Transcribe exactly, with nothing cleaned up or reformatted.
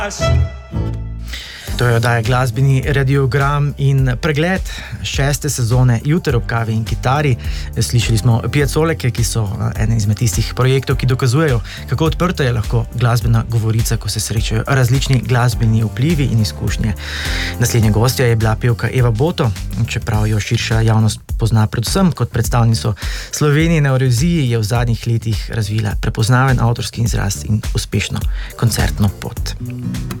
To je oddaja Glasbeni radiogram in pregled šeste sezone Jutri ob kavi in kitari. Slišali smo Piacoleke, ki so eden izmed tistih projektov, ki dokazujejo, kako odprta je lahko glasbena govorica, ko se srečajo različni glasbeni vplivi in izkušnje. Naslednja gostja je bila pevka Eva Boto, čeprav jo širša javnost pozna predvsem kot predstavnico Slovenije na Evroviziji, je v zadnjih letih razvila prepoznaven avtorski izraz in uspešno koncertno pot.